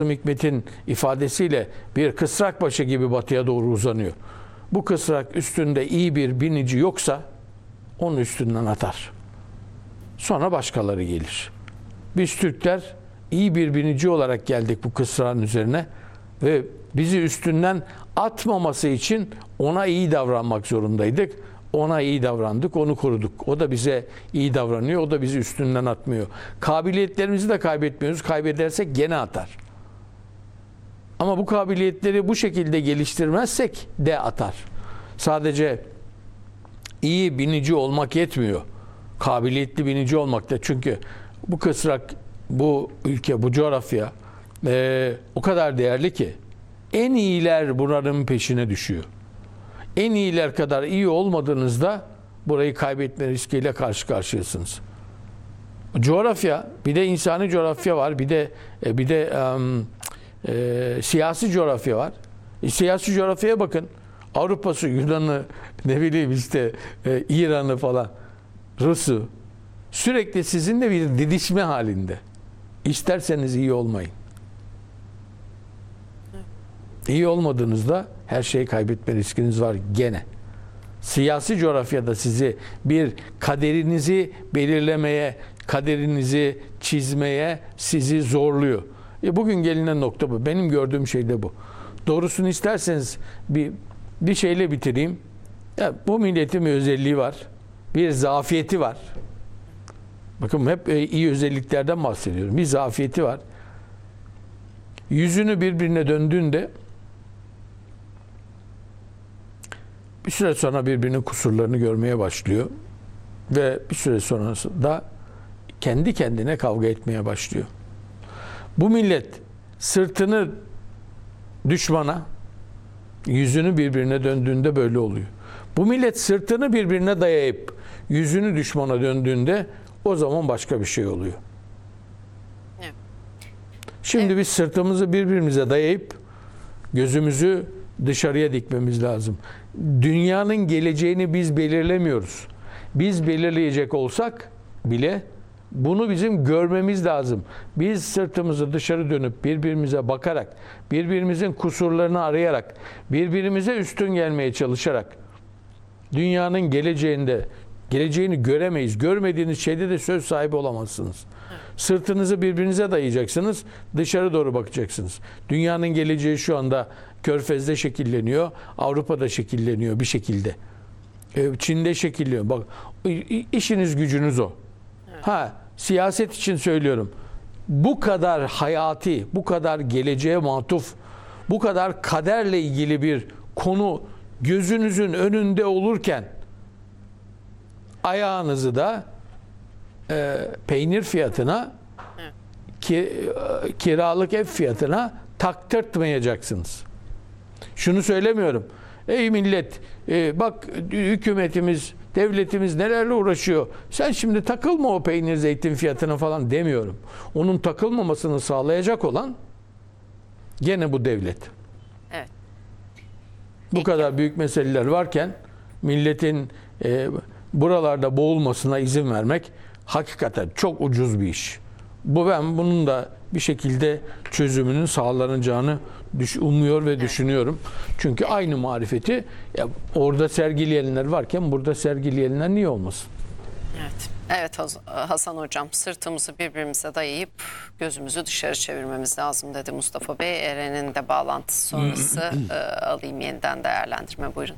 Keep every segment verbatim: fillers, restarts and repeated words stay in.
Hikmet'in ifadesiyle bir kısrak başı gibi batıya doğru uzanıyor. Bu kısrak üstünde iyi bir binici yoksa onun üstünden atar. Sonra başkaları gelir. Biz Türkler iyi bir binici olarak geldik bu kısrağın üzerine ve bizi üstünden atmaması için ona iyi davranmak zorundaydık. Ona iyi davrandık, onu koruduk. O da bize iyi davranıyor, o da bizi üstünden atmıyor. Kabiliyetlerimizi de kaybetmiyoruz. Kaybedersek gene atar. Ama bu kabiliyetleri bu şekilde geliştirmezsek de atar. Sadece iyi binici olmak yetmiyor. Kabiliyetli binici olmak da. Çünkü bu kısrak, bu ülke, bu coğrafya e, o kadar değerli ki en iyiler buranın peşine düşüyor. En iyiler kadar iyi olmadığınızda burayı kaybetme riskiyle karşı karşıyasınız. Coğrafya, bir de insani coğrafya var, bir de bir de um, e, siyasi coğrafya var. E, siyasi coğrafyaya bakın. Avrupa'sı, Yunan'ı, ne bileyim işte e, İran'ı falan, Rus'u sürekli sizinle bir didişme halinde. İsterseniz iyi olmayın. İyi olmadığınızda her şeyi kaybetme riskiniz var gene. Siyasi coğrafyada sizi bir kaderinizi belirlemeye, kaderinizi çizmeye sizi zorluyor. E bugün gelinen nokta bu. Benim gördüğüm şey de bu. Doğrusunu isterseniz bir bir şeyle bitireyim. Ya, bu milletin bir özelliği var. Bir zafiyeti var. Bakın hep iyi özelliklerden bahsediyorum. Bir zafiyeti var. Yüzünü birbirine döndüğünde bir süre sonra birbirinin kusurlarını görmeye başlıyor. Ve bir süre sonrasında kendi kendine kavga etmeye başlıyor. Bu millet sırtını düşmana, yüzünü birbirine döndüğünde böyle oluyor. Bu millet sırtını birbirine dayayıp yüzünü düşmana döndüğünde o zaman başka bir şey oluyor. Evet. Şimdi evet. Biz sırtımızı birbirimize dayayıp gözümüzü dışarıya dikmemiz lazım. Dünyanın geleceğini biz belirlemiyoruz. Biz belirleyecek olsak bile bunu bizim görmemiz lazım. Biz sırtımızı dışarı dönüp birbirimize bakarak, birbirimizin kusurlarını arayarak, birbirimize üstün gelmeye çalışarak dünyanın geleceğinde geleceğini göremeyiz. Görmediğiniz şeyde de söz sahibi olamazsınız. Sırtınızı birbirinize dayayacaksınız, dışarı doğru bakacaksınız. Dünyanın geleceği şu anda Körfez'de şekilleniyor, Avrupa'da şekilleniyor bir şekilde. Çin'de şekilleniyor. Bak, işiniz gücünüz o. Evet. Ha, siyaset için söylüyorum. Bu kadar hayati, bu kadar geleceğe matuf, bu kadar kaderle ilgili bir konu gözünüzün önünde olurken ayağınızı da e, peynir fiyatına, ki, e, kiralık ev fiyatına taktırtmayacaksınız. Şunu söylemiyorum. Ey millet, e, bak hükümetimiz, devletimiz nelerle uğraşıyor. Sen şimdi takılma o peynir, zeytin fiyatına falan demiyorum. Onun takılmamasını sağlayacak olan gene bu devlet. Evet. Bu Peki. kadar büyük meseleler varken milletin e, buralarda boğulmasına izin vermek hakikaten çok ucuz bir iş. Bu ben bunun da bir şekilde çözümünün sağlanacağını umuyor ve evet. düşünüyorum. Çünkü aynı marifeti ya, orada sergileyenler varken burada sergileyenler niye olmasın? Evet. Evet Hasan Hocam, sırtımızı birbirimize dayayıp gözümüzü dışarı çevirmemiz lazım dedi Mustafa Bey. Eren'in de bağlantısı sonrası e, alayım yeniden değerlendirme, buyurun.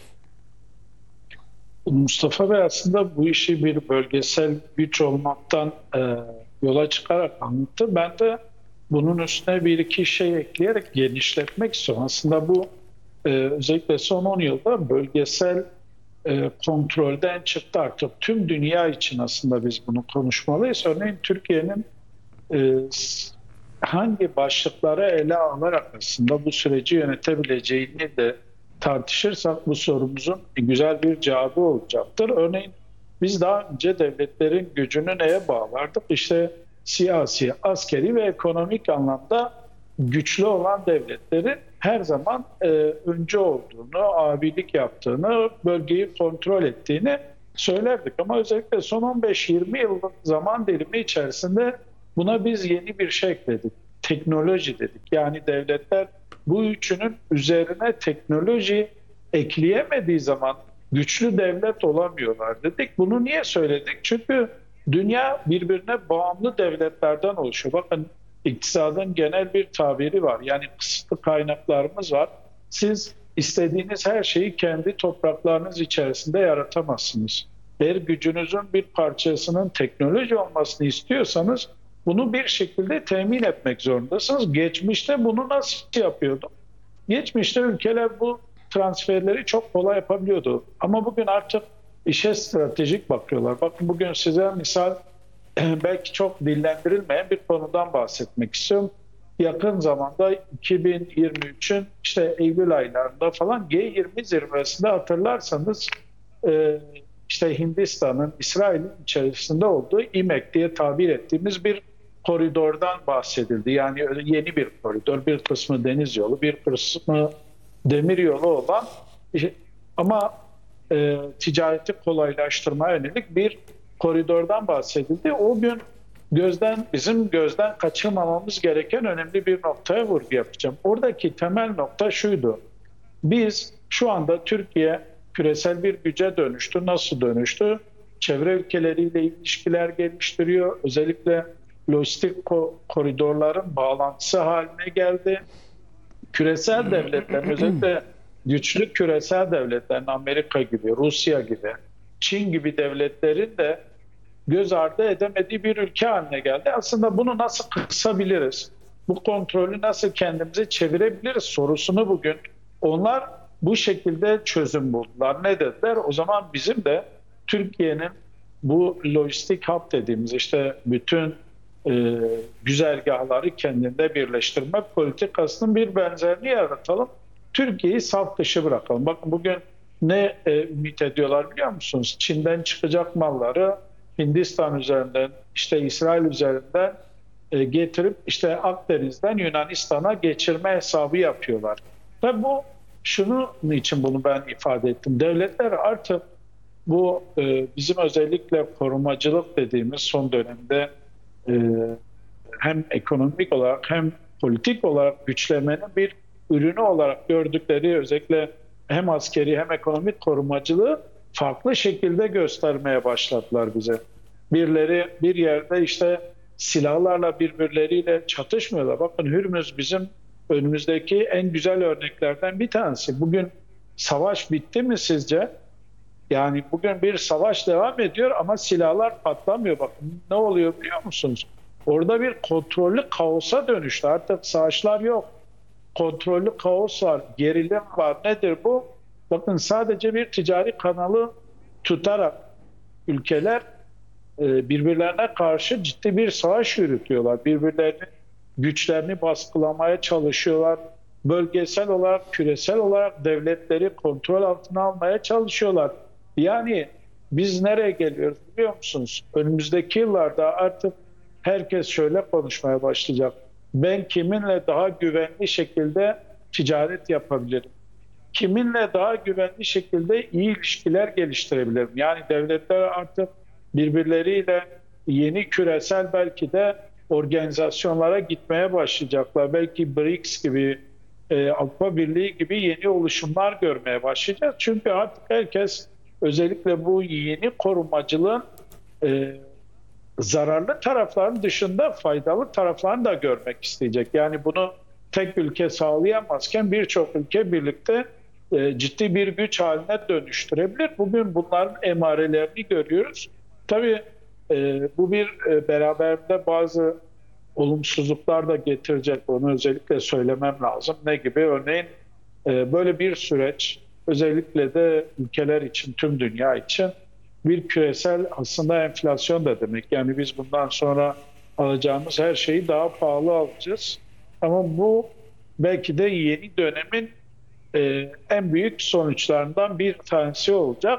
Mustafa Bey aslında bu işi bir bölgesel güç olmaktan e, yola çıkarak anlattı. Ben de bunun üstüne bir iki şey ekleyerek genişletmek istiyorum. Aslında bu e, özellikle son on yılda bölgesel e, kontrolden çıktı artık. Tüm dünya için aslında biz bunu konuşmalıyız. Örneğin Türkiye'nin e, hangi başlıkları ele alarak aslında bu süreci yönetebileceğini de tartışırsak bu sorumuzun güzel bir cevabı olacaktır. Örneğin biz daha önce devletlerin gücünü neye bağlardık? İşte siyasi, askeri ve ekonomik anlamda güçlü olan devletleri her zaman e, öncü olduğunu, abilik yaptığını, bölgeyi kontrol ettiğini söylerdik. Ama özellikle son on beş yirmi yıllık zaman dilimi içerisinde buna biz yeni bir şey ekledik. teknoloji dedik. Yani devletler bu üçünün üzerine teknoloji ekleyemediği zaman güçlü devlet olamıyorlar dedik. Bunu niye söyledik? Çünkü dünya birbirine bağımlı devletlerden oluşuyor. Bakın iktisadın genel bir tabiri var. Yani kısıtlı kaynaklarımız var. Siz istediğiniz her şeyi kendi topraklarınız içerisinde yaratamazsınız. Eğer gücünüzün bir parçasının teknoloji olmasını istiyorsanız bunu bir şekilde temin etmek zorundasınız. Geçmişte bunu nasıl yapıyorduk? Geçmişte ülkeler bu transferleri çok kolay yapabiliyordu. Ama bugün artık işe stratejik bakıyorlar. Bakın bugün size misal belki çok dillendirilmeyen bir konudan bahsetmek istiyorum. Yakın zamanda iki bin yirmi üçün işte Eylül aylarında falan G yirmi zirvesinde hatırlarsanız e, işte Hindistan'ın, İsrail'in içerisinde olduğu İ M E C diye tabir ettiğimiz bir koridordan bahsedildi. Yani öyle yeni bir koridor, bir kısmı deniz yolu, bir kısmı demir yolu olan ama e, ticareti kolaylaştırmaya yönelik bir koridordan bahsedildi. O gün gözden bizim gözden kaçırmamamız gereken önemli bir noktaya vurgu yapacağım. Oradaki temel nokta şuydu. Biz şu anda Türkiye küresel bir güce dönüştü. Nasıl dönüştü? Çevre ülkeleriyle ilişkiler geliştiriyor. Özellikle lojistik ko- koridorların bağlantısı haline geldi. Küresel devletlerin, özellikle güçlü küresel devletlerin, Amerika gibi, Rusya gibi, Çin gibi devletlerin de göz ardı edemediği bir ülke haline geldi. Aslında bunu nasıl kısabiliriz? Bu kontrolü nasıl kendimize çevirebiliriz sorusunu bugün onlar bu şekilde çözüm buldular. Ne dediler? O zaman bizim de Türkiye'nin bu lojistik hub dediğimiz işte bütün e, güzergahları kendinde birleştirme politikasının bir benzerini yaratalım. Türkiye'yi saf dışı bırakalım. Bakın bugün ne e, ümit ediyorlar biliyor musunuz? Çin'den çıkacak malları Hindistan üzerinden, işte İsrail üzerinden e, getirip işte Akdeniz'den Yunanistan'a geçirme hesabı yapıyorlar. Ve bu şunun için bunu ben ifade ettim. Devletler artık bu e, bizim özellikle korumacılık dediğimiz son dönemde e, hem ekonomik olarak hem politik olarak güçlenmenin bir ürünü olarak gördükleri özellikle hem askeri hem ekonomik korumacılığı farklı şekilde göstermeye başladılar bize. Birileri bir yerde işte silahlarla birbirleriyle çatışmıyorlar. Bakın Hürmüz bizim önümüzdeki en güzel örneklerden bir tanesi. Bugün savaş bitti mi sizce? Yani bugün bir savaş devam ediyor ama silahlar patlamıyor. Bakın ne oluyor biliyor musunuz? Orada bir kontrollü kaosa dönüştü. Artık savaşlar yok. Kontrollü kaos var, gerilim var. Nedir bu? Bakın sadece bir ticari kanalı tutarak ülkeler birbirlerine karşı ciddi bir savaş yürütüyorlar. Birbirlerinin güçlerini baskılamaya çalışıyorlar. Bölgesel olarak, küresel olarak devletleri kontrol altına almaya çalışıyorlar. Yani biz nereye geliyoruz biliyor musunuz? Önümüzdeki yıllarda artık herkes şöyle konuşmaya başlayacak. Ben kiminle daha güvenli şekilde ticaret yapabilirim? Kiminle daha güvenli şekilde iyi ilişkiler geliştirebilirim? Yani devletler artık birbirleriyle yeni küresel belki de organizasyonlara gitmeye başlayacaklar. Belki B R I C S gibi, e, Avrupa Birliği gibi yeni oluşumlar görmeye başlayacağız. Çünkü artık herkes özellikle bu yeni korumacılığın e, zararlı tarafların dışında faydalı taraflarını da görmek isteyecek. Yani bunu tek ülke sağlayamazken birçok ülke birlikte e, ciddi bir güç haline dönüştürebilir. Bugün bunların emarelerini görüyoruz. Tabii e, bu bir e, beraberinde bazı olumsuzluklar da getirecek. Onu özellikle söylemem lazım. Ne gibi? Örneğin e, böyle bir süreç özellikle de ülkeler için, tüm dünya için bir küresel aslında enflasyon da demek. Yani biz bundan sonra alacağımız her şeyi daha pahalı alacağız. Ama bu belki de yeni dönemin e, en büyük sonuçlarından bir tanesi olacak.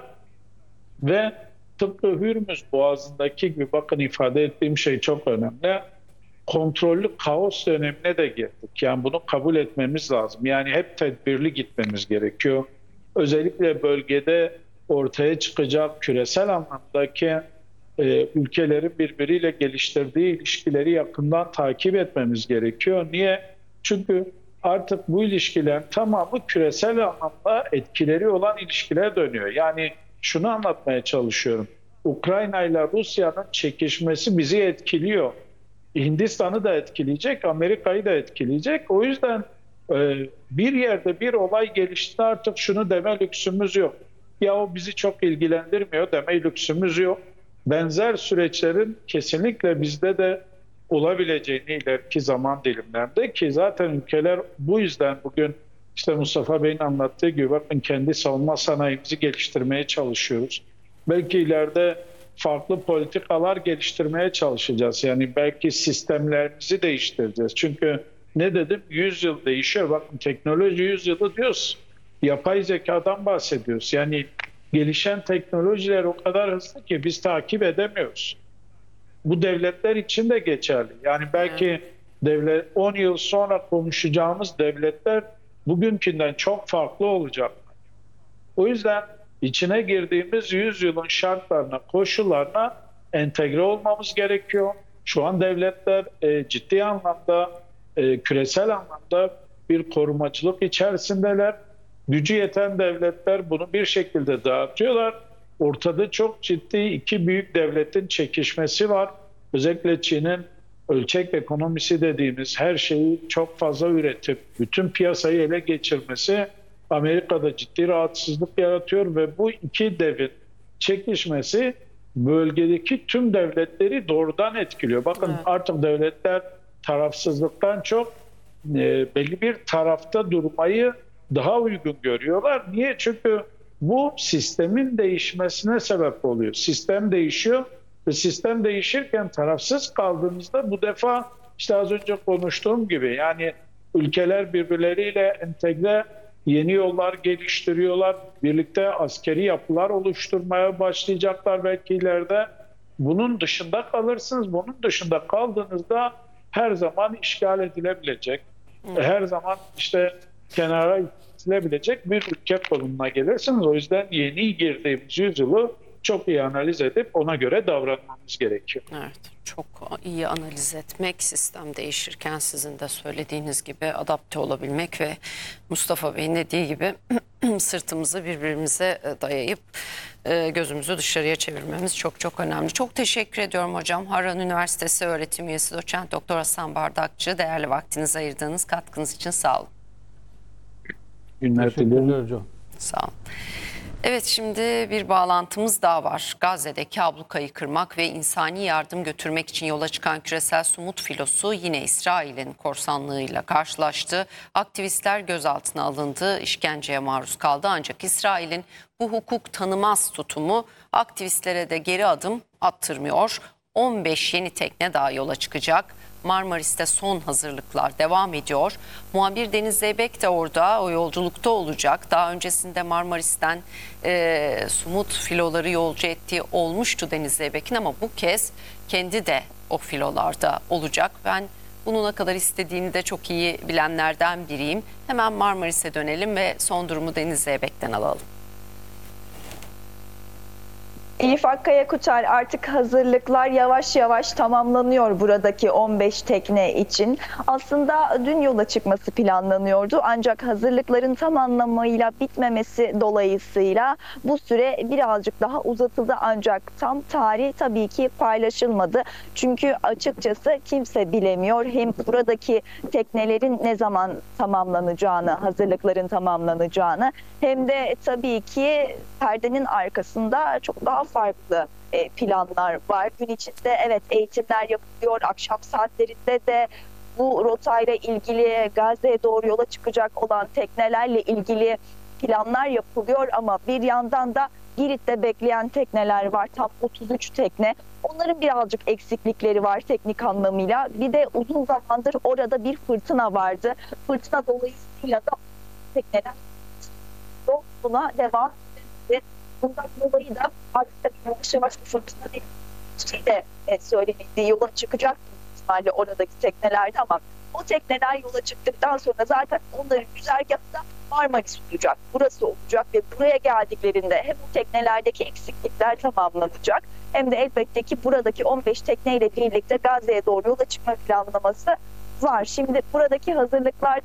Ve tıpkı Hürmüz Boğazı'ndaki gibi bakın ifade ettiğim şey çok önemli. Kontrollü kaos dönemine de girdik. Yani bunu kabul etmemiz lazım. Yani hep tedbirli gitmemiz gerekiyor. Özellikle bölgede ortaya çıkacak küresel anlamdaki e, ülkelerin birbiriyle geliştirdiği ilişkileri yakından takip etmemiz gerekiyor. Niye? Çünkü artık bu ilişkilerin tamamı küresel anlamda etkileri olan ilişkilere dönüyor. Yani şunu anlatmaya çalışıyorum. Ukrayna ile Rusya'nın çekişmesi bizi etkiliyor. Hindistan'ı da etkileyecek, Amerika'yı da etkileyecek. O yüzden e, bir yerde bir olay gelişti, artık şunu deme lüksümüz yok. Ya o bizi çok ilgilendirmiyor deme lüksümüz yok. Benzer süreçlerin kesinlikle bizde de olabileceğini ileriki zaman dilimlerinde, ki zaten ülkeler bu yüzden bugün işte Mustafa Bey'in anlattığı gibi bakın kendi savunma sanayimizi geliştirmeye çalışıyoruz. Belki ileride farklı politikalar geliştirmeye çalışacağız. Yani belki sistemlerimizi değiştireceğiz. Çünkü ne dedim? yüz yıl değişiyor. Bakın teknoloji yüz yılı diyoruz. Yapay zekadan bahsediyoruz. Yani gelişen teknolojiler o kadar hızlı ki biz takip edemiyoruz. Bu devletler için de geçerli. Yani belki devlet on yıl sonra konuşacağımız devletler bugünkünden çok farklı olacak. O yüzden içine girdiğimiz yüzyılın şartlarına, koşullarına entegre olmamız gerekiyor. Şu an devletler e, ciddi anlamda, e, küresel anlamda bir korumacılık içerisindeler. Gücü yeten devletler bunu bir şekilde dağıtıyorlar. Ortada çok ciddi iki büyük devletin çekişmesi var. Özellikle Çin'in ölçek ekonomisi dediğimiz her şeyi çok fazla üretip bütün piyasayı ele geçirmesi Amerika'da ciddi rahatsızlık yaratıyor ve bu iki devin çekişmesi bölgedeki tüm devletleri doğrudan etkiliyor. Bakın evet. Artık devletler tarafsızlıktan çok e, belli bir tarafta durmayı daha uygun görüyorlar. Niye? Çünkü bu sistemin değişmesine sebep oluyor. Sistem değişiyor ve sistem değişirken tarafsız kaldığınızda bu defa işte az önce konuştuğum gibi yani ülkeler birbirleriyle entegre yeni yollar geliştiriyorlar. Birlikte askeri yapılar oluşturmaya başlayacaklar belki ileride. Bunun dışında kalırsınız. Bunun dışında kaldığınızda her zaman işgal edilebilecek, her zaman işte kenara itilebilecek bir ülke konumuna gelirsiniz. O yüzden yeni girdiğimiz yüzyılı çok iyi analiz edip ona göre davranmamız gerekiyor. Evet, çok iyi analiz etmek, sistem değişirken sizin de söylediğiniz gibi adapte olabilmek ve Mustafa Bey'in dediği gibi sırtımızı birbirimize dayayıp gözümüzü dışarıya çevirmemiz çok çok önemli. Çok teşekkür ediyorum hocam. Harran Üniversitesi öğretim üyesi doçent doktor Hasan Bardakçı, değerli vaktinizi ayırdığınız katkınız için sağ olun. Günler diliyorum hocam. Sağ olun. Evet, şimdi bir bağlantımız daha var. Gazze'deki ablukayı kırmak ve insani yardım götürmek için yola çıkan küresel Sumut filosu yine İsrail'in korsanlığıyla karşılaştı. Aktivistler gözaltına alındı, işkenceye maruz kaldı. Ancak İsrail'in bu hukuk tanımaz tutumu aktivistlere de geri adım attırmıyor. on beş yeni tekne daha yola çıkacak. Marmaris'te son hazırlıklar devam ediyor. Muhabir Deniz Zeybek de orada, o yolculukta olacak. Daha öncesinde Marmaris'ten e, Sumut filoları yolcu ettiği olmuştu Deniz Zeybek'in ama bu kez kendi de o filolarda olacak. Ben bunu ne kadar istediğini de çok iyi bilenlerden biriyim. Hemen Marmaris'e dönelim ve son durumu Deniz Zeybek'ten alalım. Elif Akkaya Kuçar, artık hazırlıklar yavaş yavaş tamamlanıyor buradaki on beş tekne için. Aslında dün yola çıkması planlanıyordu ancak hazırlıkların tam anlamıyla bitmemesi dolayısıyla bu süre birazcık daha uzatıldı ancak tam tarih tabii ki paylaşılmadı. Çünkü açıkçası kimse bilemiyor hem buradaki teknelerin ne zaman tamamlanacağını, hazırlıkların tamamlanacağını hem de tabii ki perdenin arkasında çok daha farklı planlar var. Gün içinde evet eğitimler yapılıyor. Akşam saatlerinde de bu rotayla ilgili Gazze'ye doğru yola çıkacak olan teknelerle ilgili planlar yapılıyor ama bir yandan da Girit'te bekleyen tekneler var. Tam otuz üç tekne. Onların birazcık eksiklikleri var teknik anlamıyla. Bir de uzun zamandır orada bir fırtına vardı. Fırtına dolayısıyla da tekneler buna devam edildi. Bundan dolayı da artık yavaş yavaş fırtına değil şey de e, söylenildiği yola çıkacak ihtimalle oradaki teknelerde ama O tekneler yola çıktıktan sonra zaten onların güzergahında Marmaris olacak, burası olacak ve buraya geldiklerinde hem bu teknelerdeki eksiklikler tamamlanacak hem de elbette ki buradaki on beş tekneyle birlikte Gazze'ye doğru yola çıkma planlaması var. Şimdi buradaki hazırlıklar